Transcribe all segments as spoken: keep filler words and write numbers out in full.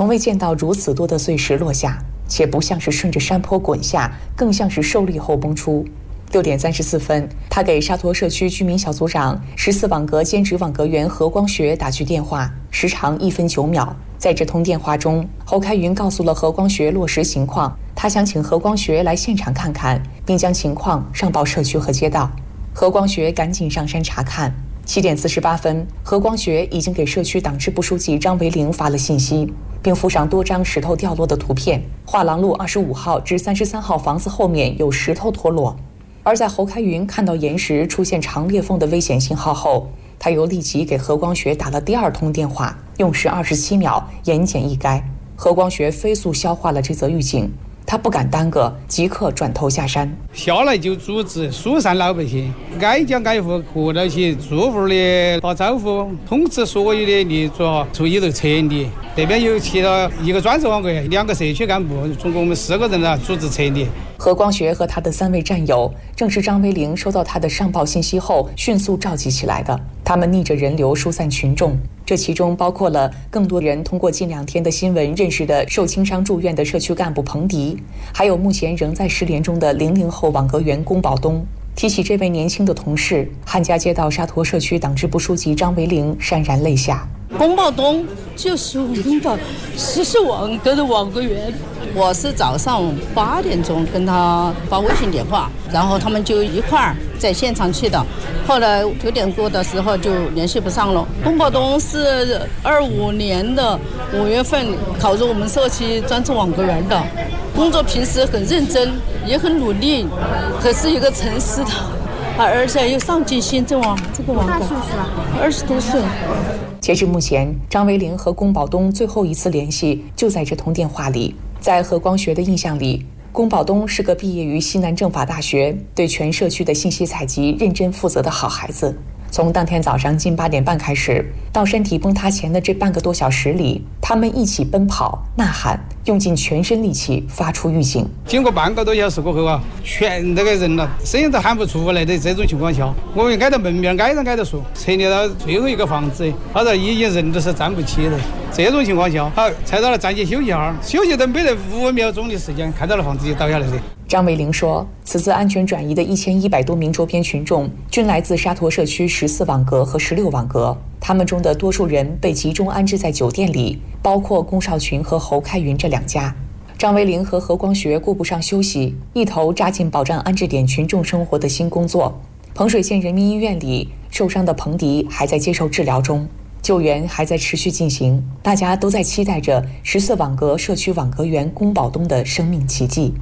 从未见到如此多的碎石落下，且不像是顺着山坡滚下，更像是受力后崩出。六点三十四分，他给沙陀社区居民小组长、十四网格兼职网格员何光学打去电话，时长一分九秒。在这通电话中，侯开云告诉了何光学落石情况，他想请何光学来现场看看，并将情况上报社区和街道。何光学赶紧上山查看。七点四十八分，何光学已经给社区党支部书记张维龄发了信息，并附上多张石头掉落的图片。画廊路二十五号至三十三号房子后面有石头脱落。而在侯开云看到岩石出现长裂缝的危险信号后，他又立即给何光学打了第二通电话，用时二十七秒，言简意赅。何光学飞速消化了这则预警，他不敢耽搁，即刻转头下山。 下来就组织疏散老百姓，挨家挨户合到起，住户的打招呼，通知所有的立足处里头撤离。这边有其他一个专职网格员，两个社区干部，总共我们四个人了，组织撤离。 何光学和他的三位战友，正是张维龄收到他的上报信息后迅速召集起来的。他们逆着人流疏散群众，这其中包括了更多人通过近两天的新闻认识的受轻伤住院的社区干部彭迪，还有目前仍在失联中的零零后网格员龚宝东。提起这位年轻的同事，汉家街道沙陀社区党支部书记张维龄潸然泪下。 龚宝东就是我们的十四网格的网格员，我是早上八点钟跟他发微信电话，然后他们就一块儿在现场去的。后来九点多的时候就联系不上了。龚宝东是二五年的五月份考入我们社区专职网格员的，工作平时很认真，也很努力，可是一个诚实的，而且又上进心，这网这个网格二十多岁。 截至目前，张维龄和龚宝东最后一次联系就在这通电话里。在何光学的印象里，龚宝东是个毕业于西南政法大学，对全社区的信息采集认真负责的好孩子。从当天早上近八点半开始，到身体崩塌前的这半个多小时里，他们一起奔跑、呐喊，用尽全身力气发出预警。 经过半个多小时过后啊，全这个人了，声音都喊不出来的这种情况下，我们挨到门面挨着挨着说，撤离到最后一个房子，他这已经人都是站不起的。这种情况下，好，才到了暂且休息哈，休息都没得五秒钟的时间，看到了房子就倒下来的。 张维龄说，此次安全转移的一千一百多名周边群众均来自沙陀社区十四网格和十六网格，他们中的多数人被集中安置在酒店里，包括龚少群和侯开云这两家。张维龄和何光学顾不上休息，一头扎进保障安置点群众生活的新工作。彭水县人民医院里，受伤的彭迪还在接受治疗中，救援还在持续进行，大家都在期待着十四网格社区网格员龚宝东的生命奇迹。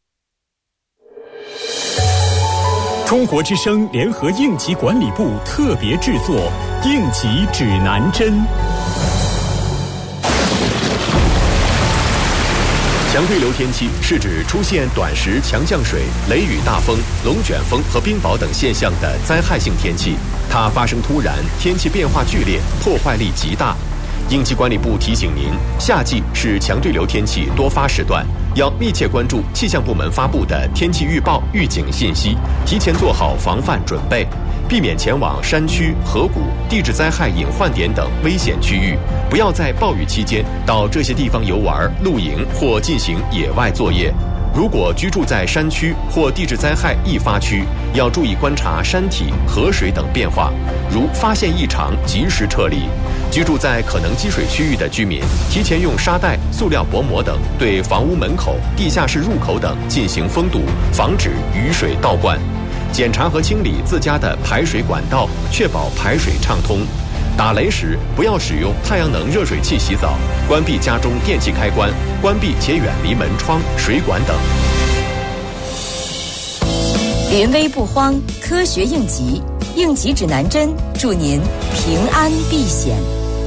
中国之声联合应急管理部特别制作《应急指南针》。 强对流天气是指出现短时强降水、雷雨大风、龙卷风和冰雹等现象的灾害性天气，它发生突然，天气变化剧烈，破坏力极大。应急管理部提醒您，夏季是强对流天气多发时段，要密切关注气象部门发布的天气预报、预警信息，提前做好防范准备，避免前往山区、河谷、地质灾害隐患点等危险区域，不要在暴雨期间到这些地方游玩、露营或进行野外作业。如果居住在山区或地质灾害易发区，要注意观察山体、河水等变化，如发现异常及时撤离。居住在可能积水区域的居民，提前用沙袋、塑料薄膜等对房屋门口、地下室入口等进行封堵，防止雨水倒灌。检查和清理自家的排水管道，确保排水畅通。打雷时不要使用太阳能热水器洗澡，关闭家中电器开关，关闭且远离门窗、水管等。 临危不慌，科学应急，应急指南针，祝您平安避险。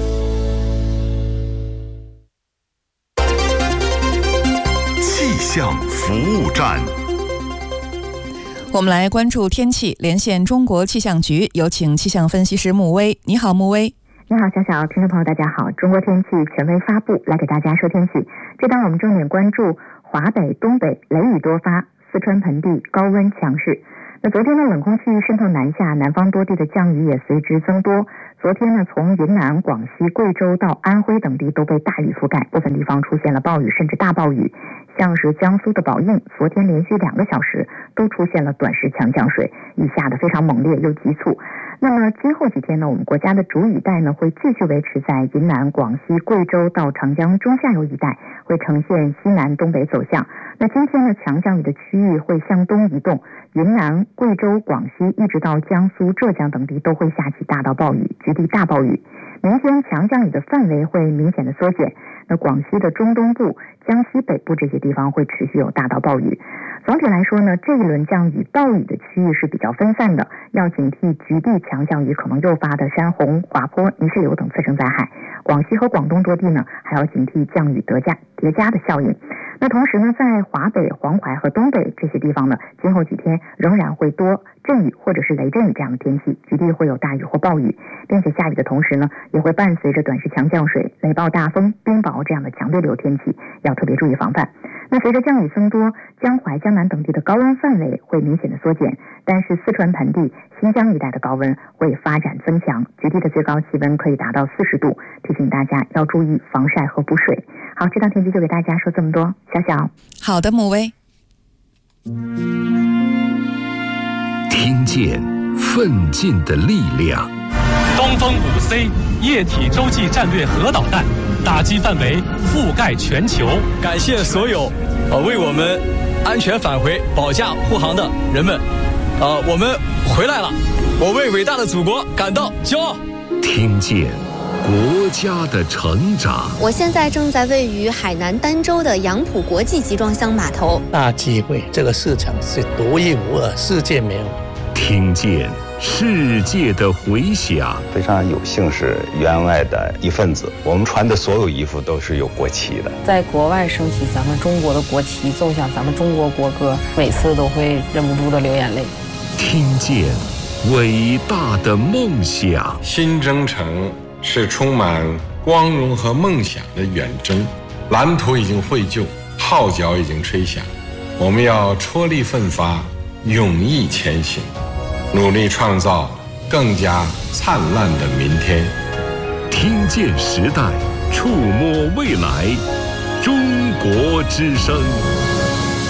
气象服务站。 我们来关注天气，连线中国气象局，有请气象分析师穆威。你好，穆威。 你好，小小，听众朋友大家好。中国天气权威发布，来给大家说天气。这档我们重点关注华北、东北雷雨多发，四川盆地高温强势。那昨天的冷空气渗透南下，南方多地的降雨也随之增多。 昨天呢，从云南、广西、贵州到安徽等地都被大雨覆盖，部分地方出现了暴雨甚至大暴雨。像是江苏的宝应，昨天连续两个小时都出现了短时强降水，雨下得非常猛烈又急促。那么今后几天呢，我们国家的主雨带呢会继续维持在云南、广西、贵州到长江中下游一带，会呈现西南东北走向。那今天呢，强降雨的区域会向东移动，云南、贵州、广西一直到江苏、浙江等地都会下起大到暴雨，局地大暴雨。明天强降雨的范围会明显的缩减，那广西的中东部、江西北部这些地方会持续有大到暴雨。总体来说呢，这一轮降雨暴雨的区域是比较分散的，要警惕局地强降雨可能诱发的山洪、滑坡、泥石流等次生灾害。广西和广东多地呢，还要警惕降雨叠加叠加的效应。那同时呢，在华北、黄淮和东北这些地方呢，今后几天仍然会多阵雨或者是雷阵雨这样的天气，局地会有大雨或暴雨，并且下雨的同时呢，也会伴随着短时强降水、雷暴大风、冰雹这样的强对流天气，要特别注意防范。那随着降雨增多，江淮、江南等地的高温范围会明显的缩减，但是四川盆地、新疆一带的高温会发展增强，局地的最高气温可以达到四十度，提醒大家要注意防晒和补水。好，这档天气就给大家说这么多，小小。 好的，穆威。 听见奋进的力量。 东风五 C 液体洲际战略核导弹，打击范围覆盖全球。 感谢所有呃为我们安全返回保驾护航的人们，呃，我们回来了，我为伟大的祖国感到骄傲。 听见国家的成长。 我现在正在位于海南儋州的杨浦国际集装箱码头。 大机会，这个市场是独一无二，世界没有。 听见世界的回响。 非常有幸是员外的一份子，我们穿的所有衣服都是有国旗的。 在国外升起咱们中国的国旗，奏响咱们中国国歌，每次都会忍不住的流眼泪。 听见伟大的梦想。 新征程是充满光荣和梦想的远征，蓝图已经绘就，号角已经吹响，我们要踔厉奋发，勇毅前行，努力创造更加灿烂的明天。 听见时代，触摸未来，中国之声。